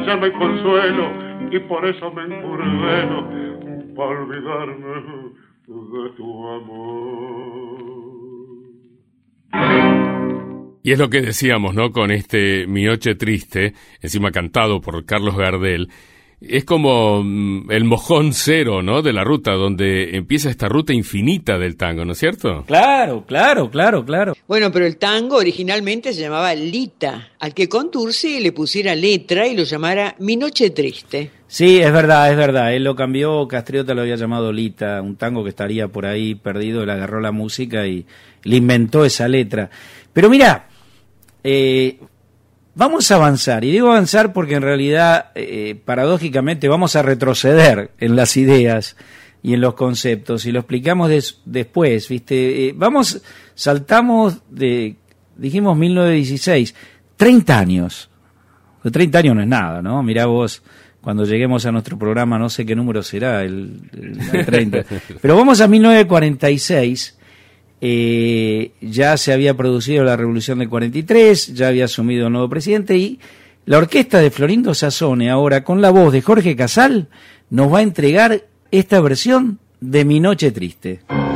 hallarme consuelo y por eso me encurdeno para olvidarme de tu amor. Y es lo que decíamos, ¿no? Con este Mi Noche Triste, encima cantado por Carlos Gardel, es como el mojón cero, ¿no? De la ruta, donde empieza esta ruta infinita del tango, ¿no es cierto? Claro. Bueno, pero el tango originalmente se llamaba Lita, al que Contursi le pusiera letra y lo llamara Mi Noche Triste. Sí, es verdad. Él lo cambió, Castriota lo había llamado Lita, un tango que estaría por ahí perdido, él agarró la música y le inventó esa letra. Pero mira, vamos a avanzar, y digo avanzar porque en realidad, paradójicamente, vamos a retroceder en las ideas y en los conceptos, y lo explicamos después, ¿viste? Saltamos dijimos 1916, 30 años. 30 años no es nada, ¿no? Mirá vos, cuando lleguemos a nuestro programa, no sé qué número será, el 30. Pero vamos a 1946. Ya se había producido la Revolución del 43, ya había asumido el nuevo presidente, y la orquesta de Florindo Sassone, ahora con la voz de Jorge Casal, nos va a entregar esta versión de Mi Noche Triste.